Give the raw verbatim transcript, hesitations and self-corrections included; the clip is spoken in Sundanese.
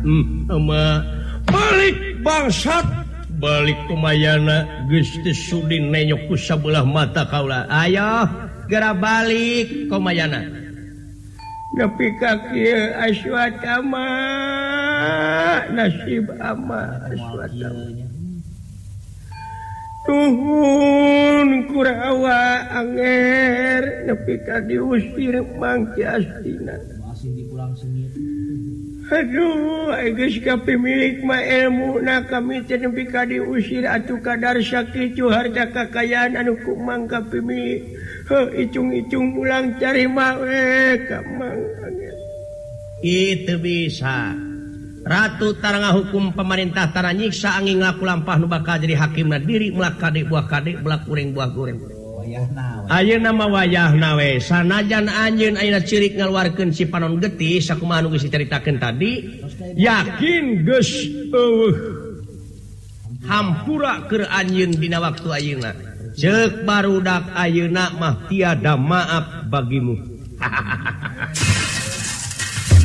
balik bangsat balik Kumayana Gusti Sudin nenyok ku sabelah mata kaula ayo gara balik Kumayana nepi ka kieu Aswatama nasib ama Aswatama tuhun Kurawa anger nepi ka diusir Mangki Astina masih dipulang sengit. Aduh, geus kapimilik mah ilmu na kami teh nepi ka diusir atuh kadar sakit harta kakayaan anu kumang kapimilik. Heuh icung-icung ulang cari mah we ka mang. Itu bisa. Ratu tarang hukum pemerintah tarang nyiksa angin ngaku lampah nu bakal jadi hakimna diri mulak kadek buah kadek belak kuring buah goreng. Ayeuna mah wayahna we sanajan anjeun ayeuna cirik ngaluarkeun si panon getih sakumaha nu geus dicaritakeun tadi yakin geus eueuh hampura keur anjeun dina waktu ayeuna ceuk barudak ayeuna mah tiada maaf bagimu